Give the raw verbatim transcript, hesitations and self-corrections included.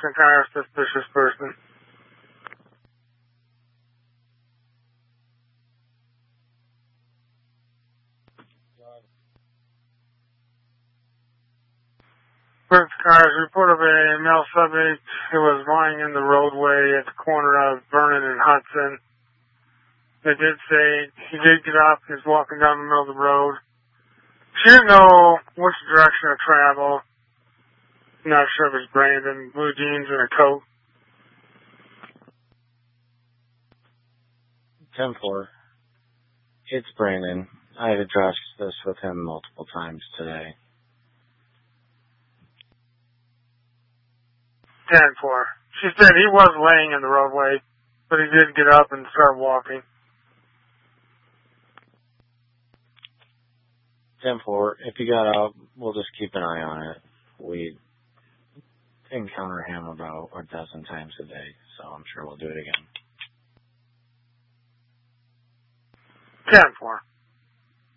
encounter a suspicious person. First cars report of a male subject who was lying in the roadway at the corner of Vernon and Hudson. They did say he did get up, he was walking down the middle of the road. She didn't know which direction to travel. Not sure if it's Brandon, blue jeans and a coat. ten four. It's Brandon. I've addressed this with him multiple times today. ten four. She said he was laying in the roadway, but he did get up and start walking. ten four. If he got out, we'll just keep an eye on it. We encounter him about a dozen times a day, so I'm sure we'll do it again. ten four.